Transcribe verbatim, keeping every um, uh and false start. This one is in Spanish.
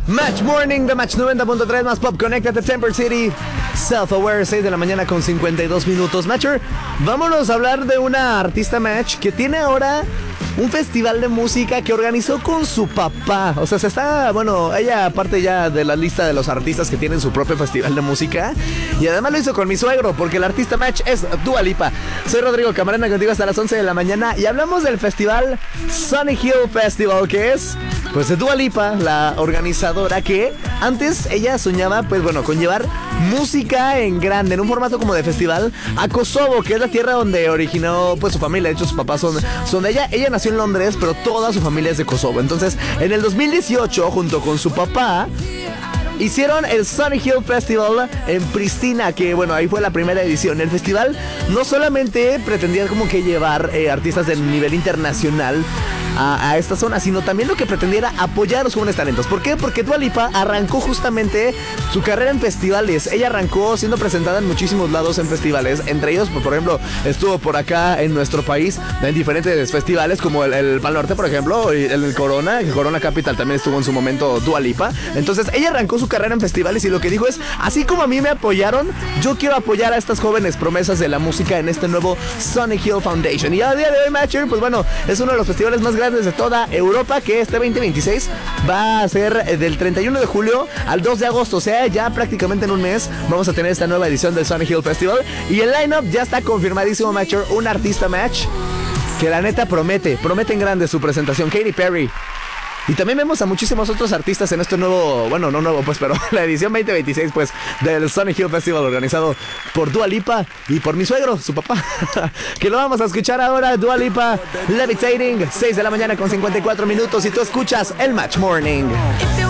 Match Morning de Match noventa punto tres más Pop, conéctate Temper City. Self-Aware, seis de la mañana con cincuenta y dos minutos. Matcher, vámonos a hablar de una artista Match que tiene ahora un festival de música que organizó con su papá. O sea, se está, bueno, ella aparte ya de la lista de los artistas que tienen su propio festival de música. Y además lo hizo con mi suegro, porque el artista Match es Dua Lipa. Soy Rodrigo Camarena, contigo hasta las once de la mañana. Y hablamos del festival Sunny Hill Festival, que es, pues, de Dua Lipa, la organizadora, que antes ella soñaba, pues bueno, con llevar música en grande, en un formato como de festival, a Kosovo, que es la tierra donde originó, pues, su familia. De hecho, sus papás son, son de ella. Ella nació en Londres, pero toda su familia es de Kosovo. Entonces, en el dos mil dieciocho, junto con su papá, hicieron el Sunny Hill Festival en Pristina, que bueno, ahí fue la primera edición. El festival no solamente pretendía como que llevar eh, artistas de nivel internacional a, a esta zona, sino también lo que pretendía era apoyar a los jóvenes talentos. ¿Por qué? Porque Dua Lipa arrancó justamente su carrera en festivales. Ella arrancó siendo presentada en muchísimos lados en festivales, entre ellos, por ejemplo, estuvo por acá en nuestro país en diferentes festivales como el, el Pal Norte, por ejemplo, y el, el Corona, el Corona Capital también estuvo en su momento Dua Lipa. Entonces ella arrancó su carrera en festivales y lo que dijo es: así como a mí me apoyaron, yo quiero apoyar a estas jóvenes promesas de la música en este nuevo Sunny Hill Foundation. Y a día de hoy, Matcher, pues bueno, es uno de los festivales más grandes de toda Europa, que este veinte veintiséis va a ser del treinta y uno de julio al dos de agosto. O sea, ya prácticamente en un mes vamos a tener esta nueva edición del Sunny Hill Festival. Y el line-up ya está confirmadísimo, Matcher. Un artista Match que la neta promete, promete en grande su presentación. Katy Perry. Y también vemos a muchísimos otros artistas en este nuevo, bueno, no nuevo pues, pero la edición veinte veintiséis pues del Sunny Hill Festival, organizado por Dua Lipa y por mi suegro, su papá, que lo vamos a escuchar ahora. Dua Lipa, Levitating, seis de la mañana con cincuenta y cuatro minutos, y tú escuchas el Match Morning.